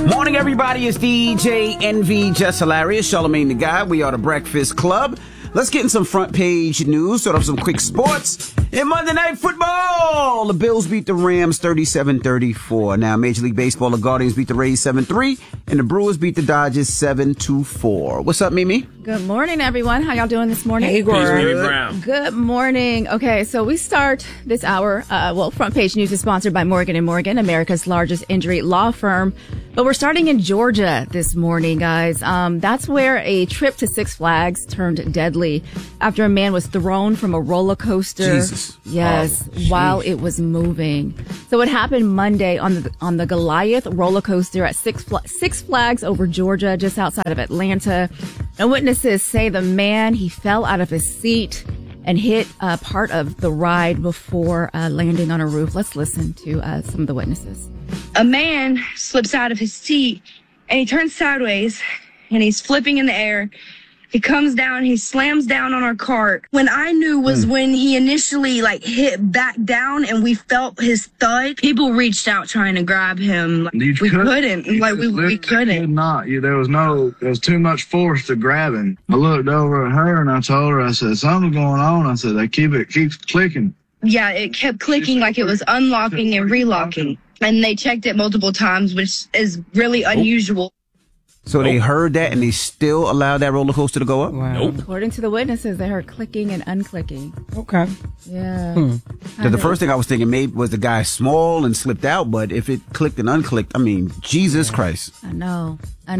Morning, everybody. It's DJ NV, Just Hilarious, Charlamagne the Guy. We are the Breakfast Club. Let's get in some front page news, sort of some quick sports. In Monday Night Football, the Bills beat the Rams 37-34. Now, Major League Baseball, the Guardians beat the Rays 7-3, and the Brewers beat the Dodgers 7-4. What's up, Mimi? Good morning, everyone. How y'all doing this morning? Hey, Mimi Brown. Good morning. Okay, so we start this hour. Front page news is sponsored by Morgan & Morgan, America's largest injury law firm. But we're starting in Georgia this morning, guys. That's where a trip to Six Flags turned deadly after a man was thrown from a roller coaster. Jesus. Yes, while it was moving. So it happened Monday on the Goliath roller coaster at Six Flags over Georgia, just outside of Atlanta. And witnesses say the man, he fell out of his seat and hit part of the ride before landing on a roof. Let's listen to some of the witnesses. A man slips out of his seat and he turns sideways and he's flipping in the air. He comes down, he slams down on our cart. When I knew was when he initially hit back down and we felt his thud. People reached out trying to grab him. We couldn't. We couldn't. There was too much force to grab him. I looked over at her and I told her, I said, something's going on. I said, it keeps clicking. Yeah, it kept clicking like it was unlocking and relocking. And they checked it multiple times, which is really unusual. So they heard that and they still allowed that roller coaster to go up? Wow. Nope. According to the witnesses, they heard clicking and unclicking. Okay. Yeah. So the first thing I was thinking maybe was the guy small and slipped out, but if it clicked and unclicked, I mean, Jesus Christ. I know.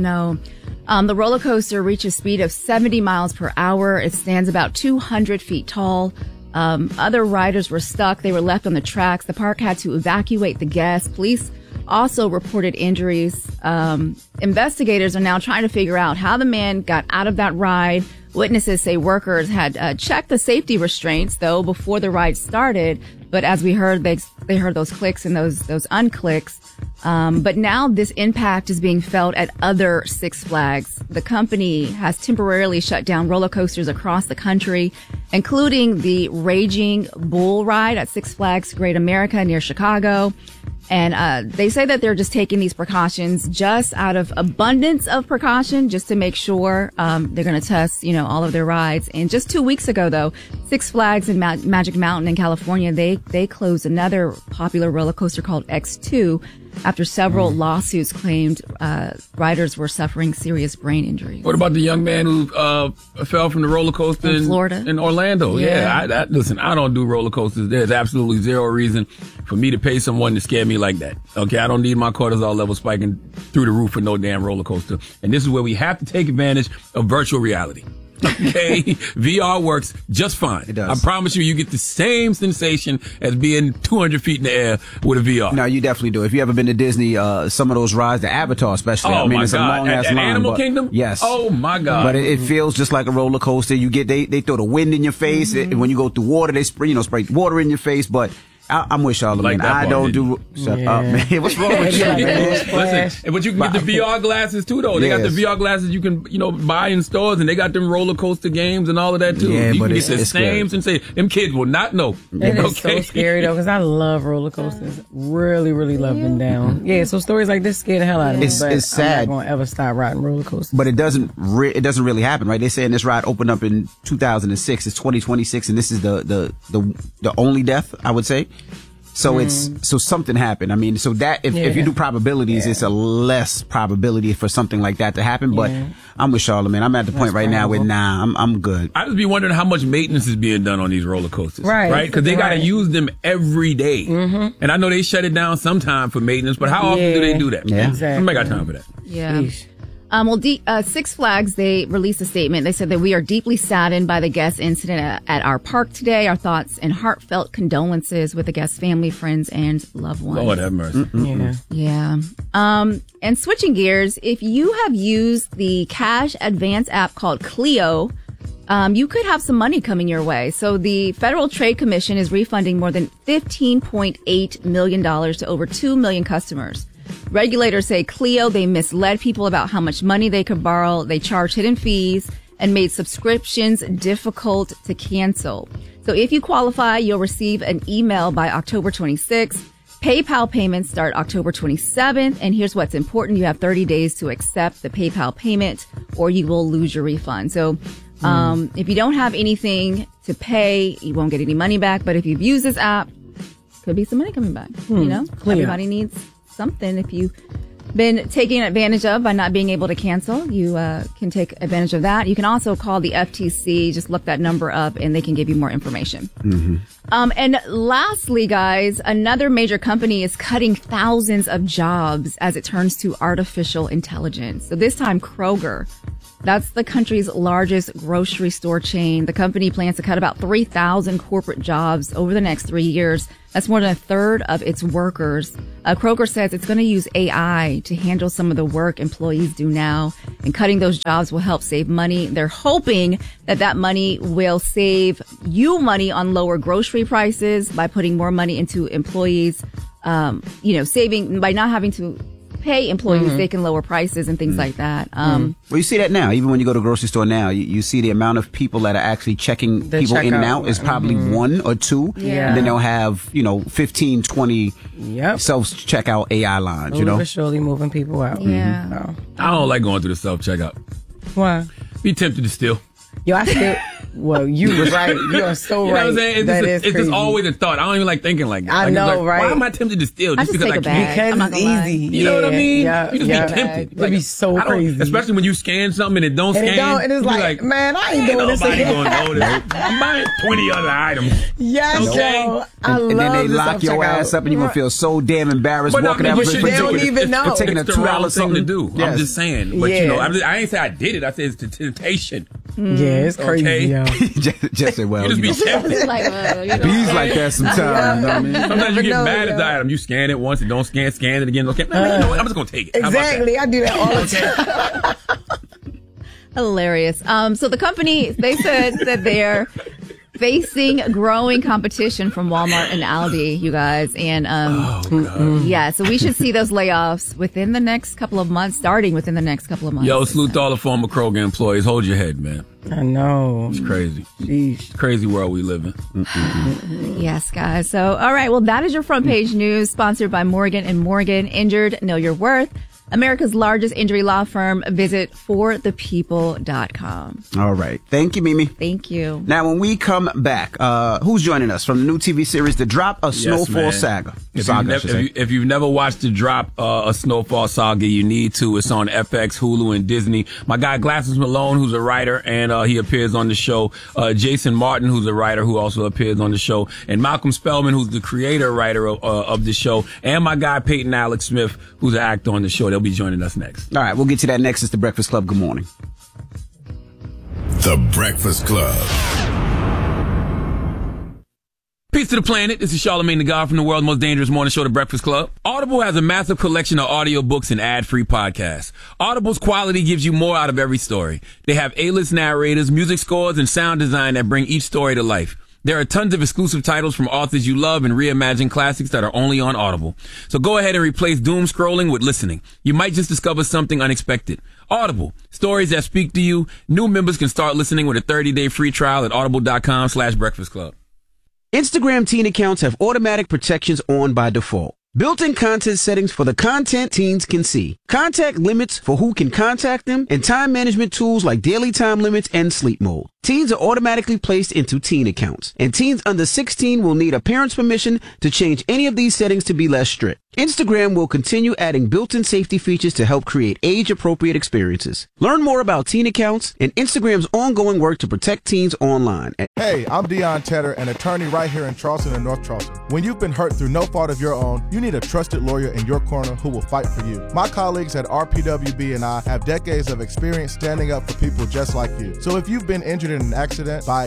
The roller coaster reached a speed of 70 miles per hour. It stands about 200 feet tall. Other riders were stuck. They were left on the tracks. The park had to evacuate the guests. Police also reported injuries. Investigators are now trying to figure out how the man got out of that ride. Witnesses say workers had checked the safety restraints, though, before the ride started. But as we heard, they heard those clicks and those unclicks. But now this impact is being felt at other Six Flags. The company has temporarily shut down roller coasters across the country, including the Raging Bull ride at Six Flags Great America near Chicago. And they say that they're just taking these precautions just out of abundance of precaution, just to make sure they're going to test, all of their rides. And just 2 weeks ago, though, Six Flags in Magic Mountain in California, they closed another popular roller coaster called X2 after several lawsuits claimed riders were suffering serious brain injuries. What about the young man who fell from the roller coaster in Florida? In Orlando? Yeah. Listen, I don't do roller coasters. There's absolutely zero reason for me to pay someone to scare me like that. Okay, I don't need my cortisol level spiking through the roof for no damn roller coaster. And this is where we have to take advantage of virtual reality. Okay, VR works just fine. It does. I promise you get the same sensation as being 200 feet in the air with a VR. No, you definitely do. If you ever been to Disney, some of those rides, the Avatar especially. Oh, it's my God. a long ass At line. Animal Kingdom? Yes. Oh my God. But it feels just like a roller coaster. They throw the wind in your face. When you go through water, they spray water in your face. But I'm with Charlamagne. I don't do. Shut up, man. What's wrong with you, man? Listen, but you can get the VR glasses too, though. They got the VR glasses you can, buy in stores, and they got them roller coaster games and all of that too. Yeah, you but can it's get the same sensation. Them kids will not know. It is so scary though, because I love roller coasters. Really, really love them down. Yeah, so stories like this scare the hell out of me. It's but sad. I'm not going to ever stop riding roller coasters. But it doesn't really happen, right? They're saying this ride opened up in 2006. It's 2026, and this is the only death, I would say. So so something happened. I mean, so that if you do probabilities, it's a less probability for something like that to happen. But I'm with Charlamagne. I'm at the point right now where I'm good. I just be wondering how much maintenance is being done on these roller coasters, right? Because they got to use them every day. And I know they shut it down sometime for maintenance, but how often do they do that? Yeah, exactly. Somebody got time for that. Yeah. Six Flags, they released a statement. They said that we are deeply saddened by the guest incident at our park today. Our thoughts and heartfelt condolences with the guest's family, friends, and loved ones. Lord have mercy. Yeah. And switching gears, if you have used the cash advance app called Clio, you could have some money coming your way. So the Federal Trade Commission is refunding more than $15.8 million to over 2 million customers. Regulators say Clio, they misled people about how much money they could borrow. They charged hidden fees and made subscriptions difficult to cancel. So if you qualify, you'll receive an email by October 26th. PayPal payments start October 27th. And here's what's important. You have 30 days to accept the PayPal payment or you will lose your refund. So if you don't have anything to pay, you won't get any money back. But if you've used this app, could be some money coming back. You know, everybody needs something. If you've been taken advantage of by not being able to cancel, you can take advantage of that. You can also call the FTC. Just look that number up and they can give you more information. And lastly, guys, another major company is cutting thousands of jobs as it turns to artificial intelligence. So this time, Kroger. That's the country's largest grocery store chain. The company plans to cut about 3,000 corporate jobs over the next 3 years. That's more than a third of its workers. Kroger says it's going to use AI to handle some of the work employees do now, and cutting those jobs will help save money. They're hoping that money will save you money on lower grocery prices by putting more money into employees, saving by not having to pay employees, they can lower prices and things like that. Well, you see that now. Even when you go to the grocery store now, you see the amount of people that are actually checking people in and out is probably one or two. Yeah. And then they'll have, 15, 20 self-checkout AI lines, But surely moving people out. Yeah. So. I don't like going through the self-checkout. Why? Be tempted to steal. Yo, I still. Well, you right. You are so You know right. what I'm saying? It's just always a thought. I don't even like thinking like that. I Like, know, it's like, right? Why am I tempted to steal? I just because take I a bag. can't. I'm not Because gonna it's lie. easy. You know what I mean? Yeah, You just be tempted. It'd be so I don't- crazy. Especially when you scan something and it don't And it scan. don't, and it's you be like, man, I ain't doing this nobody again. gonna notice. I'm buying 20 other items. Yes, Okay. yo. I love And then they the lock your self-checkout. ass up and you're going to feel so damn embarrassed But no, walking I out mean, for but they don't even know. for taking a It's the wrong $2 thing something to do. Yes. I'm just saying. But Yeah. I ain't say I did it. I said it's the temptation. Yeah, it's crazy, Okay. yo. just say, well, You just be tempted. It's like, bees like that sometimes. You know what I mean? Sometimes you get know, mad at the yo. item. You scan it once, it don't scan it again. Okay, man, you know what? I'm just gonna take it. How about that? Exactly. I do that all the time. hilarious. So the company, they said that they're facing growing competition from Walmart and Aldi, you guys. And, yeah, so we should see those layoffs within the next couple of months, starting within the next couple of months. Yo, salute to all the former Kroger employees. Hold your head, man. I know. It's crazy. Sheesh. It's a crazy world we live in. Yes, guys. So, all right. Well, that is your front page news, sponsored by Morgan & Morgan. Injured, know your worth. America's largest injury law firm. Visit forthepeople.com. All right. Thank you, Mimi. Thank you. Now, when we come back, who's joining us from the new TV series, The Drop, A Snowfall man. Saga? If you've never watched The Drop, A Snowfall Saga, you need to. It's on FX, Hulu, and Disney. My guy Glasses Malone, who's a writer, and he appears on the show. Jason Martin, who's a writer, who also appears on the show. And Malcolm Spellman, who's the writer of the show. And my guy Peyton Alex Smith, who's an actor on the show. They'll be joining us next. All right, we'll get to that next. It's The Breakfast Club. Good morning. The Breakfast Club. Peace to the planet. This is Charlamagne the God from the world's most dangerous morning show, The Breakfast Club. Audible has a massive collection of audiobooks and ad-free podcasts. Audible's quality gives you more out of every story. They have A-list narrators, music scores, and sound design that bring each story to life. There are tons of exclusive titles from authors you love and reimagined classics that are only on Audible. So go ahead and replace doom scrolling with listening. You might just discover something unexpected. Audible. Stories that speak to you. New members can start listening with a 30-day free trial at audible.com/breakfast club. Instagram teen accounts have automatic protections on by default. Built-in content settings for the content teens can see. Contact limits for who can contact them, and time management tools like daily time limits and sleep mode. Teens are automatically placed into teen accounts, and teens under 16 will need a parent's permission to change any of these settings to be less strict. Instagram will continue adding built-in safety features to help create age-appropriate experiences. Learn more about teen accounts and Instagram's ongoing work to protect teens online. Hey, I'm Deion Tedder, an attorney right here in Charleston and North Charleston. When you've been hurt through no fault of your own, you need a trusted lawyer in your corner who will fight for you. My colleagues at RPWB and I have decades of experience standing up for people just like you. So if you've been injured in an accident by